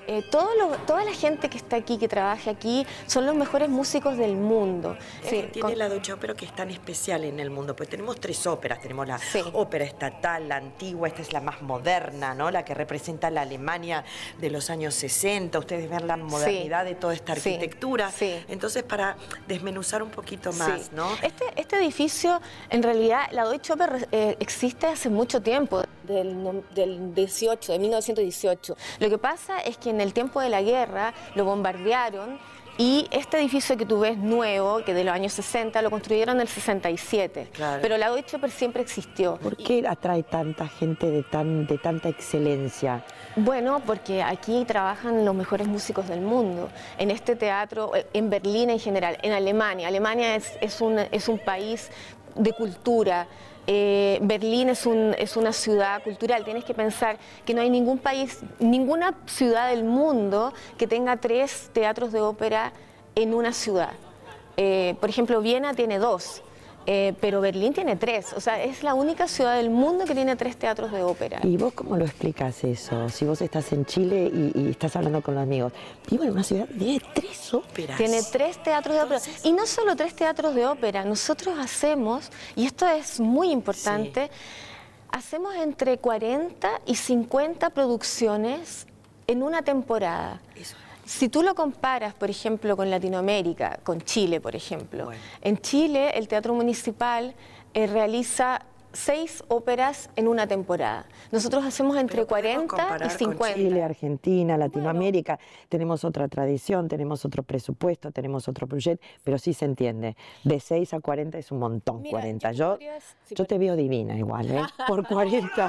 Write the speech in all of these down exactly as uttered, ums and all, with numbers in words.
Eh, todo lo- toda la gente que está aquí, que trabaja aquí, son los mejores músicos del mundo. Sí, Tiene con- la Deutsche Oper que es tan especial en el mundo, pues tenemos tres óperas, tenemos la Sí. ópera estatal, la antigua, esta es la más moderna, ¿no? La que representa la Alemania de los años sesenta, ustedes ven la modernidad de toda esta Sí, arquitectura. sí. Entonces, para desmenuzar un poquito más, Sí. ¿no? Este, este edificio, en realidad, la Deutsche Oper eh, existe hace mucho tiempo, del, no- del dieciocho, de mil novecientos dieciocho. Lo que pasa es que en el tiempo de la guerra lo bombardearon y este edificio que tú ves nuevo, que de los años sesenta, lo construyeron en el sesenta y siete. Claro. Pero la Deutsche Oper siempre existió. ¿Por qué atrae tanta gente de, tan, de tanta excelencia? Bueno, porque aquí trabajan los mejores músicos del mundo. En este teatro, eh, en Berlín en general, en Alemania. Alemania es, es, un, es un país de cultura. Eh, Berlín es, un, es una ciudad cultural. Tienes que pensar que no hay ningún país, ninguna ciudad del mundo que tenga tres teatros de ópera en una ciudad. Eh, por ejemplo, Viena tiene dos. Eh, pero Berlín tiene tres, o sea, es la única ciudad del mundo que tiene tres teatros de ópera. ¿Y vos cómo lo explicas eso? Si vos estás en Chile y, y estás hablando con los amigos, vivo en una ciudad que tiene tres óperas. Tiene tres teatros de ópera. Y no solo tres teatros de ópera, nosotros hacemos, y esto es muy importante, hacemos entre cuarenta y cincuenta producciones en una temporada. Eso. Si tú lo comparas, por ejemplo, con Latinoamérica, con Chile, por ejemplo, Bueno. en Chile el Teatro Municipal eh, realiza seis óperas en una temporada. Nosotros hacemos entre Pero podemos cuarenta y comparar con cincuenta. Chile, Argentina, Latinoamérica, tenemos otra tradición, tenemos otro presupuesto, tenemos otro proyecto, pero sí se entiende. De seis a cuarenta es un montón, Mira, cuarenta. yo Yo, podrías- sí, yo te veo divina igual, ¿eh? Por cuarenta.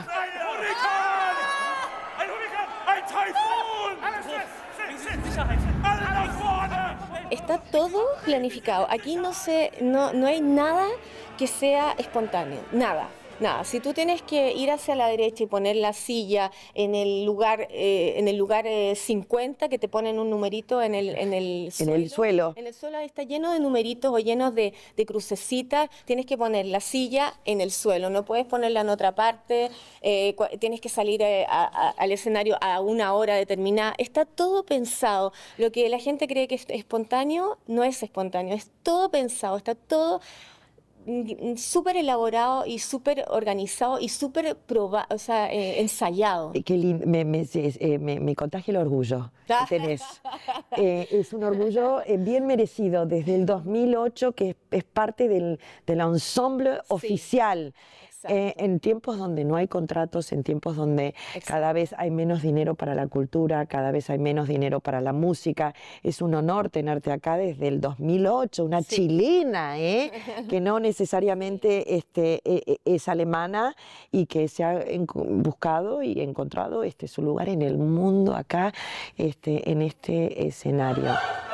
Ein Hurrikan! Ein Taifun! Alles fest! Sicherheit! Alle nach vorne! Está todo planificado. Aquí no, se, no, no hay nada que sea espontáneo, nada. Nada, si tú tienes que ir hacia la derecha y poner la silla en el lugar, eh, en el lugar eh, cincuenta, que te ponen un numerito en el, en el En el suelo. En el suelo está lleno de numeritos o lleno de, de crucecitas. Tienes que poner la silla en el suelo, no puedes ponerla en otra parte. eh, cua- tienes que salir eh, a- a- al escenario a una hora determinada. Está todo pensado. Lo que la gente cree que es espontáneo no es espontáneo, es todo pensado, está todo mm, súper elaborado y súper organizado y súper proba- o sea, eh, ensayado. Eh, Qué lindo, me, me, se- eh, me- me contagia el orgullo que tenés. Eh, es un orgullo eh, bien merecido desde el dos mil ocho, que es, es parte del, del ensemble oficial. Eh, en tiempos donde no hay contratos, en tiempos donde cada vez hay menos dinero para la cultura, cada vez hay menos dinero para la música, es un honor tenerte acá desde el dos mil ocho, una Sí. chilena, ¿eh? que no necesariamente este, e- e- es alemana y que se ha enco- buscado y encontrado este, su lugar en el mundo acá, este, en este escenario.